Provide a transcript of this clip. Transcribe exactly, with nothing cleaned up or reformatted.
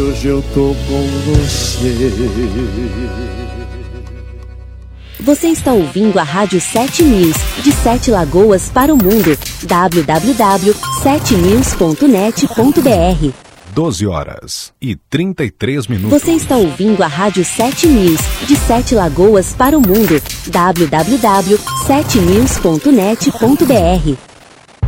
hoje eu tô com você. Você está ouvindo a Rádio sete News, de Sete Lagoas para o mundo. w w w ponto sete news ponto net ponto b r. doze horas e trinta e três minutos. Você está ouvindo a Rádio sete News, de Sete Lagoas para o mundo. w w w ponto sete news ponto net ponto b r.